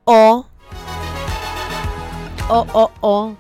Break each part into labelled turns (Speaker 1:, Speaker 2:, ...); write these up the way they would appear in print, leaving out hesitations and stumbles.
Speaker 1: oh. Oh, oh, oh.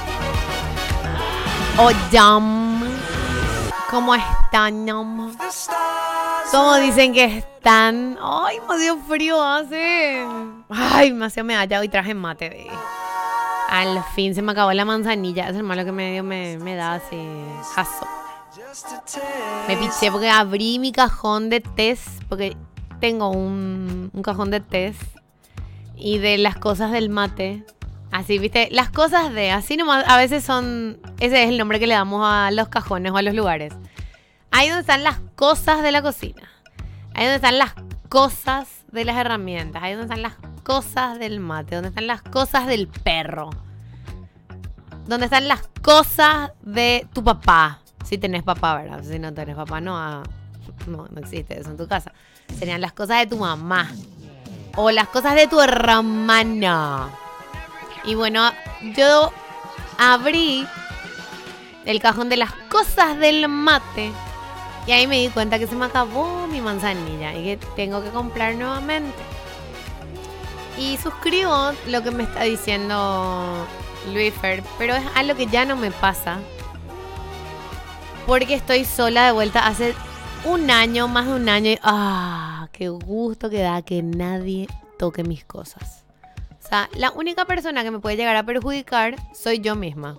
Speaker 1: Oh, yam. ¿Cómo están, yam? ¿Cómo dicen que están? Ay, demasiado frío hace. Ay, demasiado me halla. Hoy traje mate, baby. Al fin se me acabó la manzanilla. Es el malo que me da así jazo. Me piché porque abrí mi cajón de tés. Porque tengo un cajón de tés. Y de las cosas del mate. Así, ¿viste? Las cosas de... Así nomás, a veces son... Ese es el nombre que le damos a los cajones o a los lugares. Ahí donde están las cosas de la cocina. Ahí donde están las cosas de las herramientas. Ahí donde están las cosas del mate. Donde están las cosas del perro. Donde están las cosas de tu papá. Si tenés papá, ¿verdad? Si no tenés papá, no existe eso en tu casa. Serían las cosas de tu mamá. O las cosas de tu hermana. Y bueno, yo abrí el cajón de las cosas del mate. Y ahí me di cuenta que se me acabó mi manzanilla y que tengo que comprar nuevamente. Y suscribo lo que me está diciendo Luifer, pero es algo que ya no me pasa. Porque estoy sola de vuelta hace un año, más de un año. Y qué gusto que da que nadie toque mis cosas. O sea, la única persona que me puede llegar a perjudicar soy yo misma.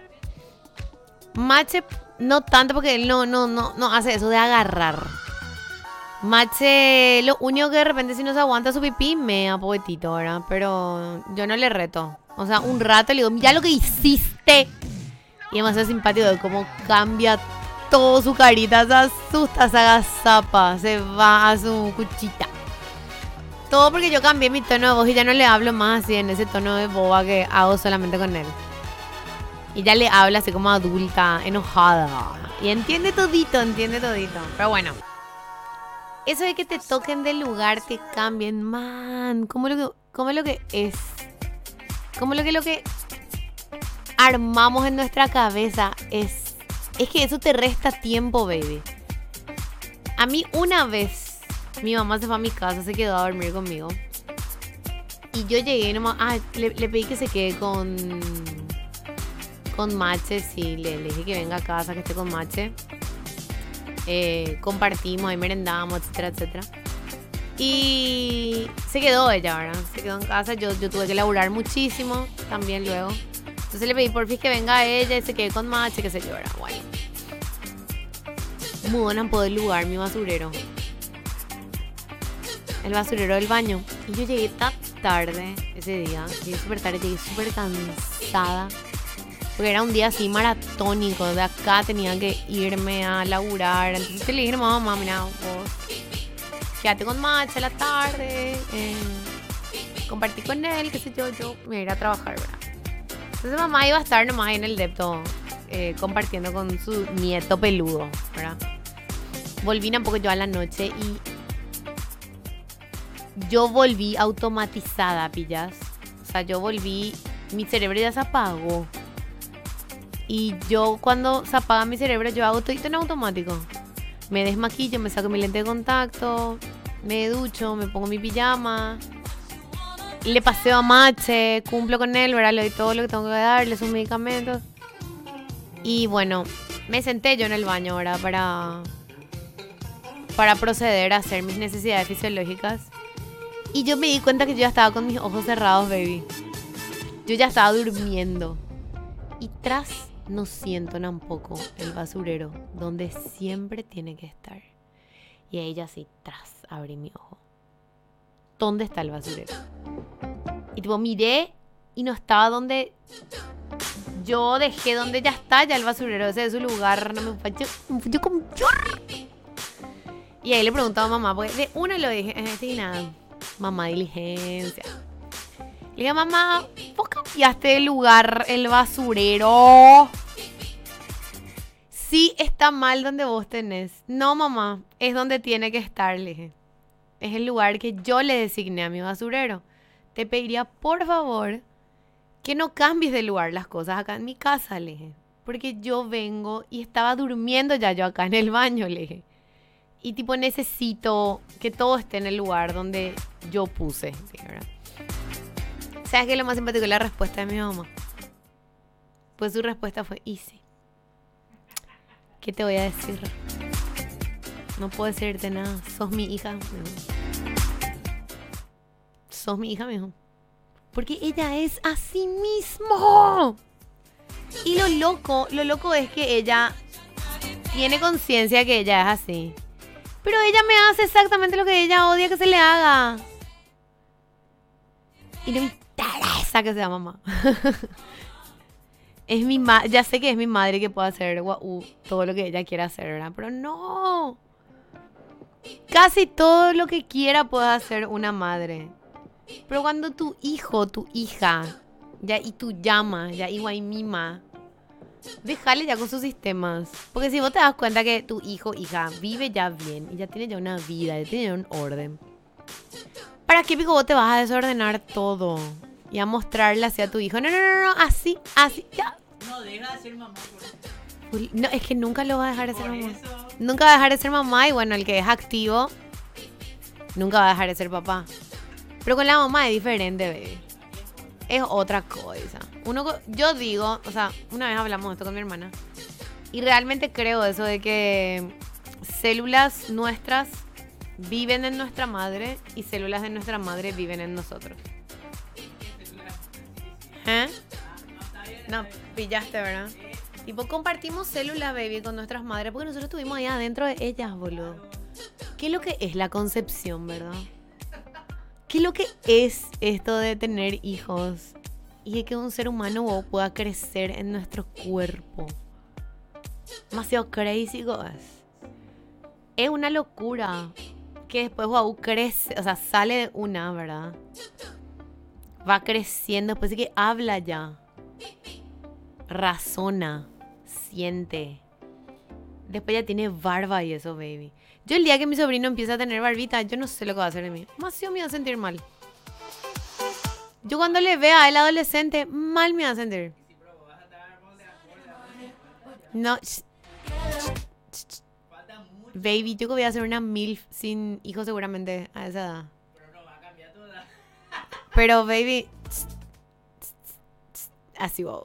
Speaker 1: Mache, no tanto porque él no hace eso de agarrar. Mache, lo único que de repente si no se aguanta su pipí, mea poetito, ¿verdad? Pero yo no le reto. O sea, un rato le digo, mira lo que hiciste. Y es demasiado simpático de cómo cambia todo su carita. Se asusta, se agazapa, se va a su cuchita. Todo porque yo cambié mi tono de voz y ya no le hablo más así en ese tono de boba que hago solamente con él. Y ya le habla así como adulta, enojada. Y entiende todito. Pero bueno. Eso de que te toquen del lugar, te cambien, man. Como lo que es. Como lo que armamos en nuestra cabeza es que eso te resta tiempo, baby. A mí una vez mi mamá se fue a mi casa, se quedó a dormir conmigo. Y yo llegué y nomás... le pedí que se quede con Mache. Sí, le dije que venga a casa, que esté con Mache. Compartimos, ahí merendamos, etcétera, etcétera. Y se quedó ella, ¿verdad? Se quedó en casa. Yo tuve que laburar muchísimo también luego. Entonces le pedí porfis que venga ella y se quede con Mache, que se llora. Bueno. Mudó en poder lugar mi basurero. El basurero del baño. Y yo llegué tan tarde ese día. Llegué súper tarde, llegué súper cansada. Porque era un día así maratónico. De acá tenía que irme a laburar. Entonces le dije, mamá, mira, vos quédate con Macha a la tarde. Compartí con él, qué sé yo me voy a ir a trabajar, ¿verdad? Entonces mamá iba a estar nomás ahí en el depto compartiendo con su nieto peludo, ¿verdad? Volví un poco yo a la noche y yo volví automatizada, pillas. O sea, yo volví, mi cerebro ya se apagó. Y yo cuando se apaga mi cerebro, yo hago todo en automático. Me desmaquillo, me saco mi lente de contacto, me ducho, me pongo mi pijama, le paseo a Mache, cumplo con él, ¿verdad? Le doy todo lo que tengo que darle, sus medicamentos. Y bueno, me senté yo en el baño, ¿verdad? Para proceder a hacer mis necesidades fisiológicas. Y yo me di cuenta que yo ya estaba con mis ojos cerrados, baby. Yo ya estaba durmiendo. Y tras no siento tampoco el basurero donde siempre tiene que estar. Y ahí ya así, tras, abrí mi ojo. ¿Dónde está el basurero? Y tipo, miré y no estaba donde yo dejé, donde ya está ya el basurero. Ese es su lugar. No me falló como chorro. Y ahí le preguntaba a mamá, porque de una lo dije, sí, nada. Mamá, diligencia. Le dije, mamá, ¿vos cambiaste de lugar el basurero? Sí, está mal donde vos tenés. No, mamá, es donde tiene que estar, le dije. Es el lugar que yo le designé a mi basurero. Te pediría, por favor, que no cambies de lugar las cosas acá en mi casa, le dije. Porque yo vengo y estaba durmiendo ya yo acá en el baño, le dije. Y tipo, necesito que todo esté en el lugar donde yo puse, ¿verdad? ¿Sabes qué es lo más simpático? La respuesta de mi mamá. Pues su respuesta fue easy. ¿Qué te voy a decir? No puedo decirte nada. Sos mi hija, mijo. Sos mi hija, mijo. Porque ella es así mismo. Y lo loco es que ella tiene conciencia que ella es así. Pero ella me hace exactamente lo que ella odia que se le haga. Y no me interesa que sea mamá. Es mi ya sé que es mi madre que puede hacer todo lo que ella quiera hacer, ¿verdad? Pero no. Casi todo lo que quiera puede hacer una madre. Pero cuando tu hijo, tu hija, ya y tú llamas, ya igual mima, déjale ya con sus sistemas. Porque si vos te das cuenta que tu hijo, hija, vive ya bien y ya tiene ya una vida, ya tiene ya un orden, ¿para qué pico vos te vas a desordenar todo? Y a mostrarle así a tu hijo. No, así, ya.
Speaker 2: No deja de ser mamá por eso.
Speaker 1: No, es que nunca lo va a dejar de ser mamá. Nunca va a dejar de ser mamá y bueno, el que es activo nunca va a dejar de ser papá. Pero con la mamá es diferente, baby. Es otra cosa. Yo digo, o sea, una vez hablamos de esto con mi hermana y realmente creo eso de que células nuestras viven en nuestra madre y células de nuestra madre viven en nosotros. ¿Eh? No, pillaste, ¿verdad? Tipo, compartimos células, baby, con nuestras madres porque nosotros estuvimos ahí adentro de ellas, boludo. ¿Qué es lo que es la concepción, verdad? ¿Qué es lo que es esto de tener hijos? Y de que un ser humano pueda crecer en nuestro cuerpo. Demasiado crazy, guys. Es una locura que después crece, o sea, sale de una, ¿verdad? Va creciendo, después sí que habla ya. Razona, siente. Después ya tiene barba y eso, baby. Yo el día que mi sobrino empieza a tener barbita, yo no sé lo que va a hacer de mí. Más me va a sentir mal. Yo cuando le vea a él adolescente, mal me va a sentir. No. Baby, yo que voy a hacer una MILF sin hijos seguramente a esa edad.
Speaker 2: Pero no va a cambiar toda.
Speaker 1: Pero, baby, así wow.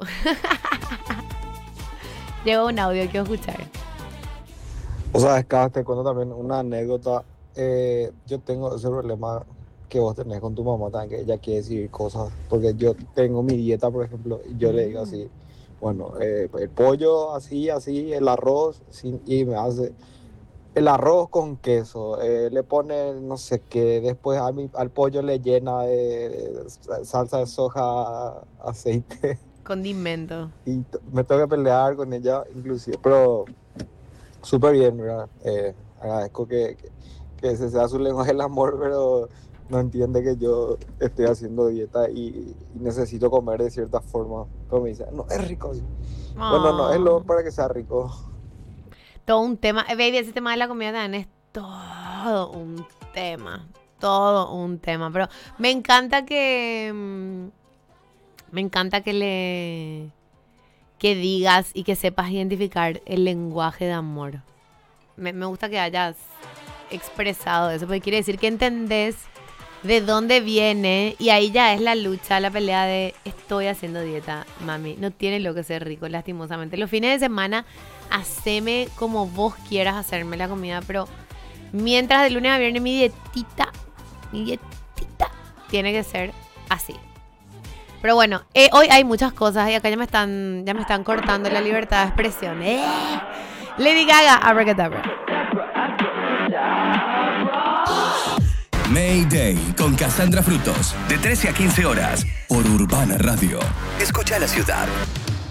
Speaker 1: Llegó un audio, quiero escuchar.
Speaker 3: O sea, acá te cuento también una anécdota. Yo tengo ese problema que vos tenés con tu mamá también, que ella quiere decir cosas. Porque yo tengo mi dieta, por ejemplo, y yo le digo así, bueno, el pollo así, el arroz, y me hace el arroz con queso, le pone no sé qué, después al pollo le llena de salsa de soja, aceite.
Speaker 1: Condimento.
Speaker 3: Y me tengo que pelear con ella inclusive, pero súper bien, ¿verdad? Agradezco que ese sea su lenguaje del amor, pero no entiende que yo estoy haciendo dieta y necesito comer de cierta forma. Pero me dice, no, es rico. Bueno, no, es lo para que sea rico.
Speaker 1: Todo un tema. Baby, ese tema de la comida también es todo un tema. Todo un tema. Pero me encanta que... que digas y que sepas identificar el lenguaje de amor. Me gusta que hayas expresado eso, porque quiere decir que entendés de dónde viene y ahí ya es la lucha, la pelea de estoy haciendo dieta, mami. No tiene lo que ser rico, lastimosamente. Los fines de semana, haceme como vos quieras hacerme la comida, pero mientras de lunes a viernes mi dietita tiene que ser así. Pero bueno, hoy hay muchas cosas y acá ya me están cortando la libertad de expresión. Lady Gaga, Abracadabra.
Speaker 4: Mayday con Cassandra Frutos, de 13 a 15 horas, por Urbana Radio. Escucha la ciudad.